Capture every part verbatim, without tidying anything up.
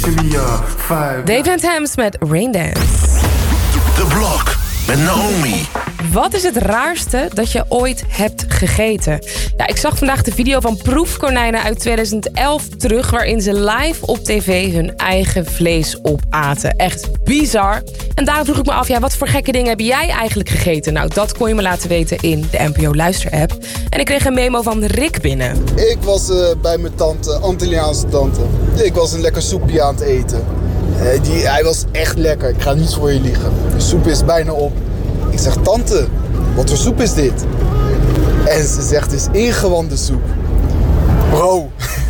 Dave and Thames met Raindance. The Block met Naomi. Wat is het raarste dat je ooit hebt gegeten? Ja, ik zag vandaag de video van proefkonijnen uit tweeduizend elf terug, waarin ze live op tv hun eigen vlees opaten. Echt bizar. En daarom vroeg ik me af, ja, wat voor gekke dingen heb jij eigenlijk gegeten? Nou, dat kon je me laten weten in de N P O Luister-app. En ik kreeg een memo van Rick binnen. Ik was uh, bij mijn tante, Antilliaanse tante. Ik was een lekker soepje aan het eten. Uh, die, hij was echt lekker, ik ga niet voor je liegen. De soep is bijna op. Ik zeg, tante, wat voor soep is dit? En ze zegt, het is ingewanden soep. Bro,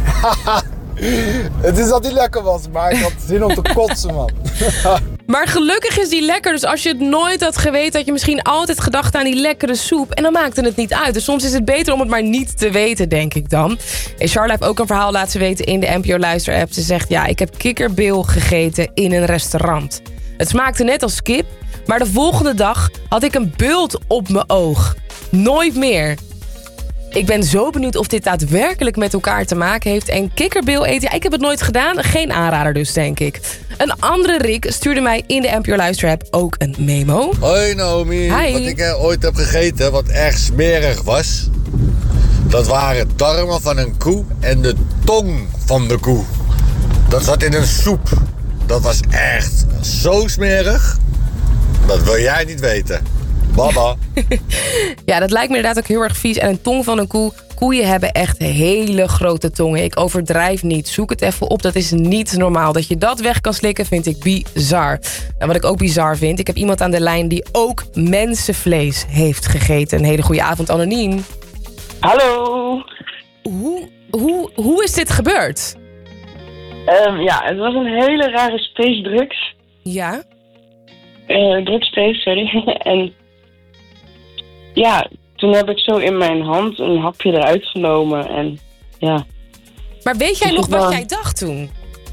het is dat die lekker was, maar ik had zin om te kotsen, man. Maar gelukkig is die lekker, dus als je het nooit had geweten, had je misschien altijd gedacht aan die lekkere soep. En dan maakte het niet uit. Dus soms is het beter om het maar niet te weten, denk ik dan. En Charlotte heeft ook een verhaal laten weten in de N P O Luister-app. Ze zegt, ja, ik heb kikkerbeel gegeten in een restaurant. Het smaakte net als kip, maar de volgende dag had ik een bult op mijn oog. Nooit meer. Ik ben zo benieuwd of dit daadwerkelijk met elkaar te maken heeft. En kikkerbeel eten, ja, ik heb het nooit gedaan. Geen aanrader dus, denk ik. Een andere Rick stuurde mij in de N P O Luister-app ook een memo. Hoi Naomi. Hi. Wat ik eh, ooit heb gegeten, wat erg smerig was, dat waren darmen van een koe en de tong van de koe. Dat zat in een soep. Dat was echt zo smerig. Dat wil jij niet weten. Baba. Ja, dat lijkt me inderdaad ook heel erg vies. En een tong van een koe. Koeien hebben echt hele grote tongen. Ik overdrijf niet. Zoek het even op. Dat is niet normaal. Dat je dat weg kan slikken, vind ik bizar. En wat ik ook bizar vind, ik heb iemand aan de lijn die ook mensenvlees heeft gegeten. Een hele goede avond, anoniem. Hallo. Hoe, hoe, hoe is dit gebeurd? Um, ja, het was een hele rare space drugs. Ja? Uh, drugspace, sorry. En ja, toen heb ik zo in mijn hand een hapje eruit genomen en ja. Maar weet jij dus nog wat wel... jij dacht toen?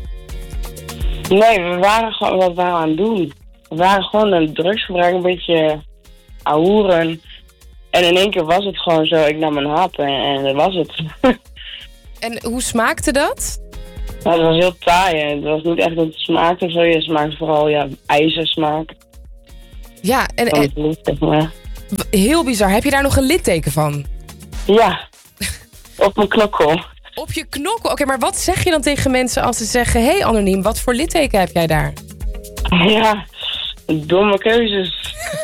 Nee, we waren gewoon wat waren we aan het doen. We waren gewoon een drugsgebruik, een beetje ahoeren. En in één keer was het gewoon zo, ik nam een hap en, en dat was het. En hoe smaakte dat? Nou, het was heel taai. Hè. Het was niet echt dat het smaakte zo. Je smaakt vooral ja, ijzersmaak. Ja, en, en bloed, zeg maar. heel bizar. Heb je daar nog een litteken van? Ja, op mijn knokkel. Op je knokkel? Oké, maar wat zeg je dan tegen mensen als ze zeggen... hé, hey, anoniem, wat voor litteken heb jij daar? Ja, domme keuzes.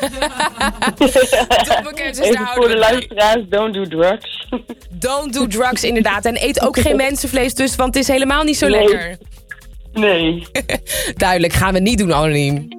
Domme keuzes, Even daar voor de houden we luisteraars, don't do drugs. Don't do drugs, inderdaad. En eet ook geen mensenvlees dus, want het is helemaal niet zo Nee. lekker. Nee. Duidelijk, gaan we niet doen, anoniem.